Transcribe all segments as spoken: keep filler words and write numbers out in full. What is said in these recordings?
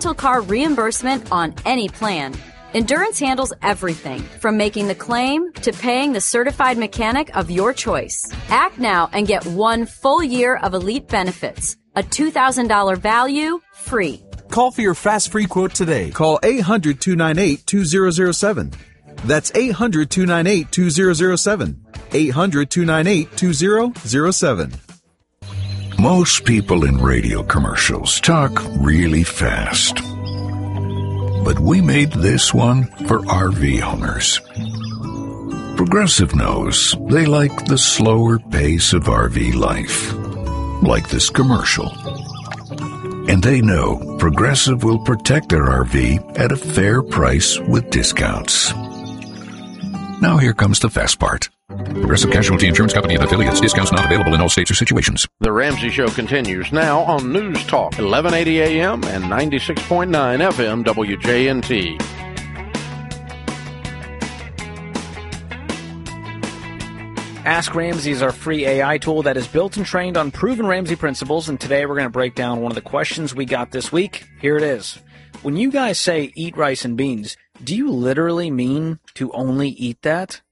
rental car reimbursement on any plan. Endurance handles everything, from making the claim to paying the certified mechanic of your choice. Act now and get one full year of elite benefits. A two thousand dollars value, free. Call for your fast free quote today. Call eight hundred, two nine eight, two zero zero seven. That's eight hundred, two nine eight, two zero zero seven. eight hundred, two nine eight, two zero zero seven. Most people in radio commercials talk really fast. But we made this one for R V owners. Progressive knows they like the slower pace of R V life, like this commercial. And they know Progressive will protect their R V at a fair price with discounts. Now here comes the fast part. Progressive Casualty Insurance Company and affiliates. Discounts not available in all states or situations. The Ramsey Show continues now on News Talk, eleven eighty A M and ninety-six point nine F M W J N T. Ask Ramsey is our free A I tool that is built and trained on proven Ramsey principles, and today we're going to break down one of the questions we got this week. Here it is. When you guys say eat rice and beans, do you literally mean to only eat that?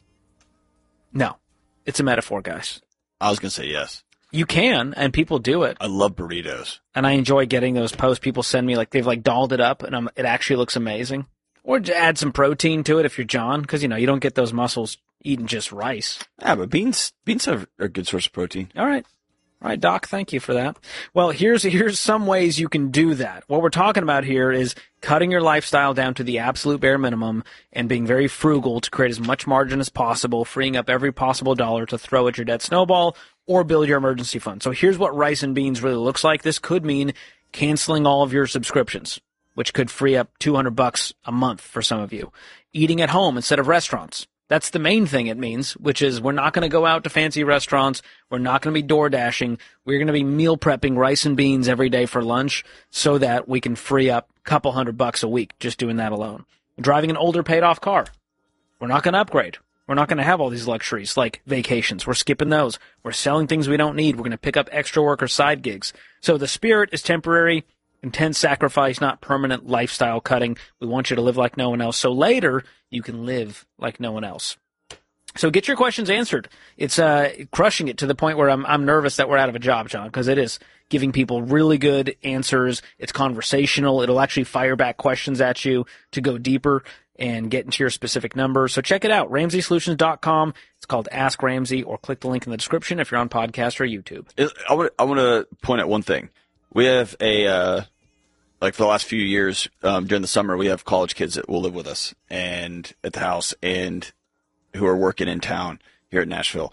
No. It's a metaphor, guys. I was going to say yes. You can, and people do it. I love burritos. And I enjoy getting those posts people send me, like they've like dolled it up, and I'm, it actually looks amazing. Or to add some protein to it if you're John, because, you know, you don't get those muscles eating just rice. Yeah, but beans beans are a good source of protein. All right. All right, Doc, thank you for that. Well, here's here's some ways you can do that. What we're talking about here is cutting your lifestyle down to the absolute bare minimum and being very frugal to create as much margin as possible, freeing up every possible dollar to throw at your debt snowball or build your emergency fund. So here's what rice and beans really looks like. This could mean canceling all of your subscriptions, which could free up two hundred bucks a month for some of you. Eating at home instead of restaurants. That's the main thing it means, which is we're not going to go out to fancy restaurants. We're not going to be door dashing. We're going to be meal prepping rice and beans every day for lunch so that we can free up a couple hundred bucks a week just doing that alone. Driving an older paid off car. We're not going to upgrade. We're not going to have all these luxuries like vacations. We're skipping those. We're selling things we don't need. We're going to pick up extra work or side gigs. So the spirit is temporary, intense sacrifice, not permanent lifestyle cutting. We want you to live like no one else. So later, you can live like no one else. So get your questions answered. It's uh, crushing it to the point where I'm I'm nervous that we're out of a job, John, because it is giving people really good answers. It's conversational. It'll actually fire back questions at you to go deeper and get into your specific number. So check it out, Ramsey Solutions dot com. It's called Ask Ramsey, or click the link in the description if you're on podcast or YouTube. I want I want to point out one thing. We have a uh, like for the last few years um, during the summer, we have college kids that will live with us and at the house and who are working in town here at Nashville.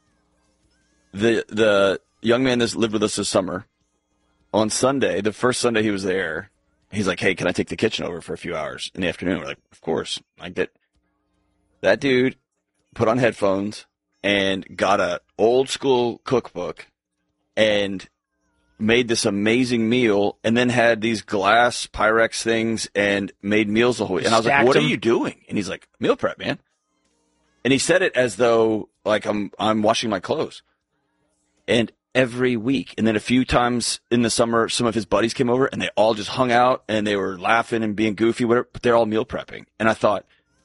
The the young man that's lived with us this summer, on Sunday, the first Sunday he was there, he's like, "Hey, can I take the kitchen over for a few hours in the afternoon?" We're like, "Of course." I get that dude put on headphones and got a old school cookbook and made this amazing meal, and then had these glass Pyrex things and made meals the whole week. And I was like, "What are you doing?" And he's like, "Meal prep, man." And he said it as though like I'm I'm washing my clothes. And every week, and then a few times in the summer, some of his buddies came over, and they all just hung out, and they were laughing and being goofy, whatever, but they're all meal prepping. And I thought,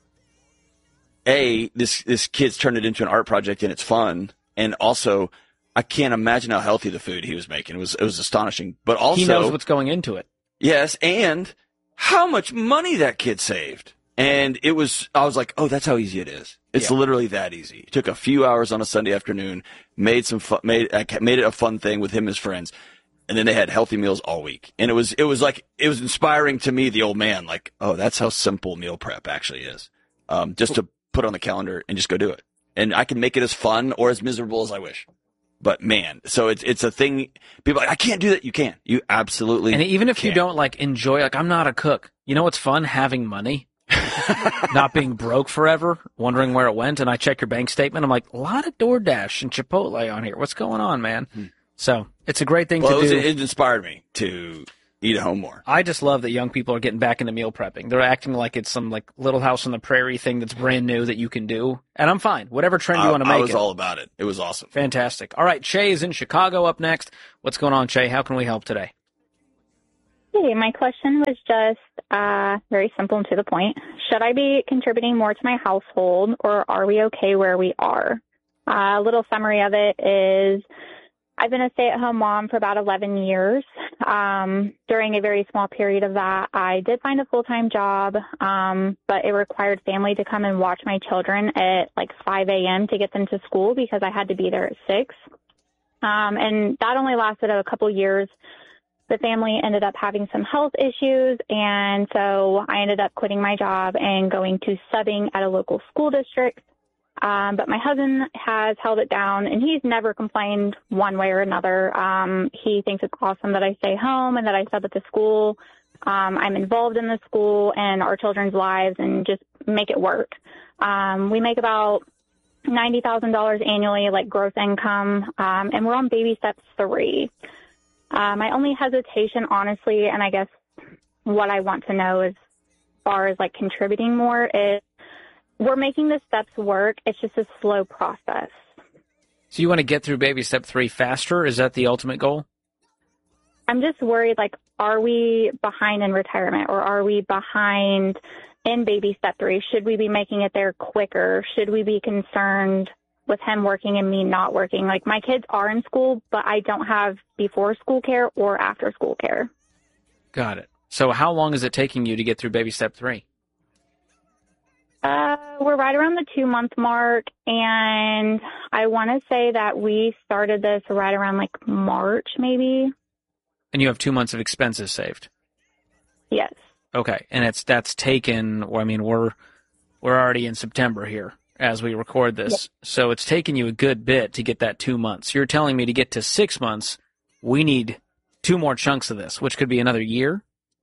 A, this this kid's turned it into an art project, and it's fun, and also I can't imagine how healthy the food he was making. It was it was astonishing. But also, he knows what's going into it. Yes, and how much money that kid saved. And it was, I was like, oh, that's how easy it is. It's yeah. literally that easy. It took a few hours on a Sunday afternoon, made some fun, made made it a fun thing with him and his friends, and then they had healthy meals all week. And it was it was like it was inspiring to me, the old man. Like, oh, that's how simple meal prep actually is. Um, just to put on the calendar and just go do it. And I can make it as fun or as miserable as I wish. But man, so it's it's a thing. People are like, I can't do that. You can. You absolutely. And even if can. you don't like enjoy, like I'm not a cook. You know what's fun? Having money. Not being broke forever, wondering where it went, and I check your bank statement. I'm like, a lot of DoorDash and Chipotle on here. What's going on, man? Hmm. So it's a great thing well, to it was, do. It inspired me to eat at home more. I just love that young people are getting back into meal prepping. They're acting like it's some like Little House on the Prairie thing that's brand new that you can do, and I'm fine. Whatever trend you I, want to make. I was it. all about it. It was awesome. Fantastic. All right, Che is in Chicago up next. What's going on, Che? How can we help today? Hey, my question was just uh, very simple and to the point. Should I be contributing more to my household, or are we okay where we are? Uh, a little summary of it is I've been a stay-at-home mom for about eleven years. Um, during a very small period of that, I did find a full-time job, um, but it required family to come and watch my children at like five a.m. to get them to school because I had to be there at six. Um, and that only lasted a couple years. The family ended up having some health issues, and so I ended up quitting my job and going to subbing at a local school district. Um, but my husband has held it down, and he's never complained one way or another. Um, he thinks it's awesome that I stay home and that I sub at the school. Um, I'm involved in the school and our children's lives and just make it work. Um, we make about ninety thousand dollars annually, like gross income, um, and we're on baby step three. Uh, my only hesitation, honestly, and I guess what I want to know as far as like contributing more is we're making the steps work. It's just a slow process. So you want to get through baby step three faster? Is that the ultimate goal? I'm just worried, like, are we behind in retirement, or are we behind in baby step three? Should we be making it there quicker? Should we be concerned with him working and me not working? Like, my kids are in school, but I don't have before school care or after school care. Got it. So how long is it taking you to get through baby step three? Uh, we're right around the two month mark, and I want to say that we started this right around like March, maybe. And you have two months of expenses saved? Yes. Okay. And it's, that's taken, well, I mean, we're, we're already in September here as we record this. Yep. So it's taken you a good bit to get that two months. You're telling me to get to six months, we need two more chunks of this, which could be another year?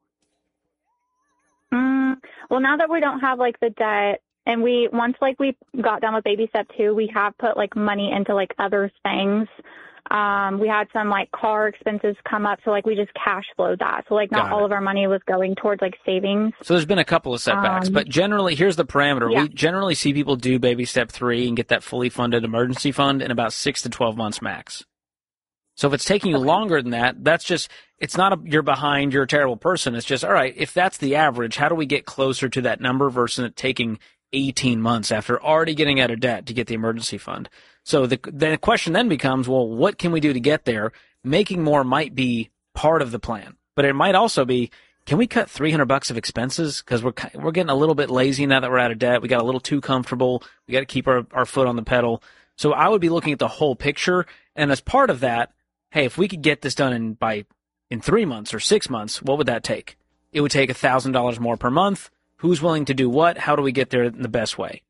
Mm, well, now that we don't have like the debt, and we, once like we got done with baby step two, we have put like money into like other things. Um, we had some like car expenses come up, so like we just cash flowed that. So like not all of our money was going towards like savings. So there's been a couple of setbacks, um, but generally, here's the parameter. Yeah. We generally see people do baby step three and get that fully funded emergency fund in about six to twelve months max. So if it's taking you okay. longer than that, that's just, it's not a, you're behind, you're a terrible person. It's just, all right, if that's the average, how do we get closer to that number versus it taking eighteen months after already getting out of debt to get the emergency fund? So the, the question then becomes, well, what can we do to get there? Making more might be part of the plan, but it might also be, can we cut three hundred bucks of expenses? Because we're we're getting a little bit lazy now that we're out of debt. We got a little too comfortable. We got to keep our, our foot on the pedal. So I would be looking at the whole picture, and as part of that, hey, if we could get this done in by in three months or six months, what would that take? It would take a thousand dollars more per month. Who's willing to do what? How do we get there in the best way?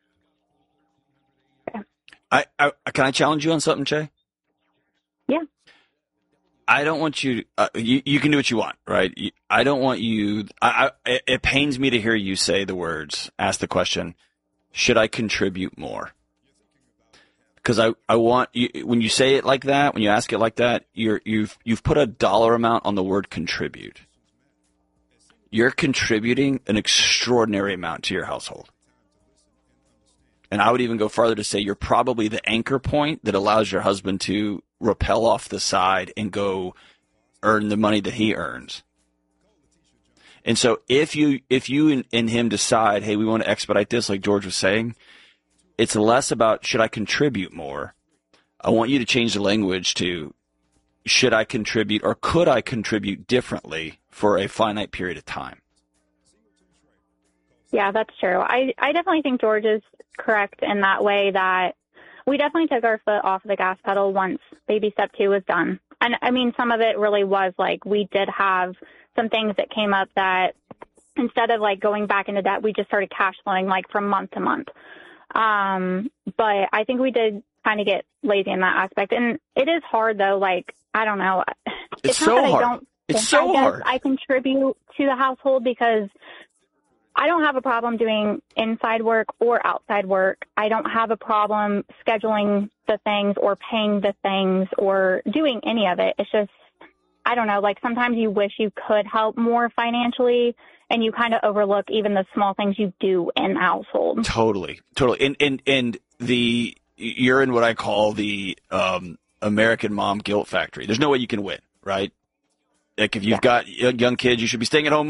I, I can I challenge you on something, Che? Yeah. I don't want you. Uh, you you can do what you want, right? You, I don't want you. I, I it pains me to hear you say the words. Ask the question: should I contribute more? Because I, I want you, when you say it like that, when you ask it like that, you're you've you've put a dollar amount on the word contribute. You're contributing an extraordinary amount to your household. And I would even go farther to say you're probably the anchor point that allows your husband to rappel off the side and go earn the money that he earns. And so if you if you and, and him decide, hey, we want to expedite this, like George was saying, it's less about should I contribute more. I want you to change the language to should I contribute or could I contribute differently for a finite period of time. Yeah, that's true. I, I definitely think George is correct in that way that we definitely took our foot off the gas pedal once baby step two was done. And I mean, some of it really was like we did have some things that came up that instead of like going back into debt, we just started cash flowing like from month to month. Um, but I think we did kind of get lazy in that aspect. And it is hard though. Like, I don't know. It's, it's so not that hard. I don't it's so I guess hard. I contribute to the household because I don't have a problem doing inside work or outside work. I don't have a problem scheduling the things or paying the things or doing any of it. It's just, I don't know, like sometimes you wish you could help more financially and you kind of overlook even the small things you do in the household. Totally. Totally. And, and, and the, you're in what I call the um, American mom guilt factory. There's no way you can win, right? Like if you've got young kids, you should be staying at home